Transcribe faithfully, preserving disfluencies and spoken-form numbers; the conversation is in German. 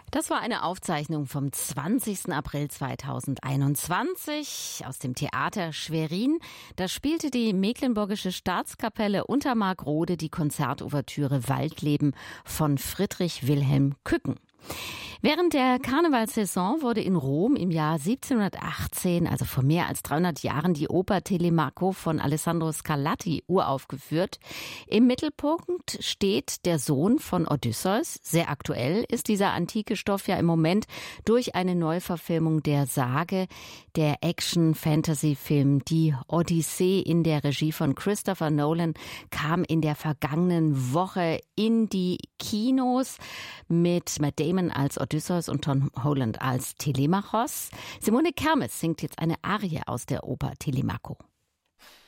Das war eine Aufzeichnung vom zwanzigsten April zweitausendeinundzwanzig aus dem Theater Schwerin. Da spielte die Mecklenburgische Staatskapelle Untermark-Rode die Konzertouvertüre Waldleben von Friedrich Wilhelm Kücken. Während der Karnevalssaison wurde in Rom im Jahr siebzehnhundertachtzehn, also vor mehr als dreihundert Jahren, die Oper Telemaco von Alessandro Scarlatti uraufgeführt. Im Mittelpunkt steht der Sohn von Odysseus. Sehr aktuell ist dieser antike Stoff ja im Moment durch eine Neuverfilmung der Sage, der Action-Fantasy-Film Die Odyssee in der Regie von Christopher Nolan kam in der vergangenen Woche in die Kinos mit Matt Damon als Odysseus und Tom Holland als Telemachos. Simone Kermes singt jetzt eine Arie aus der Oper Telemaco.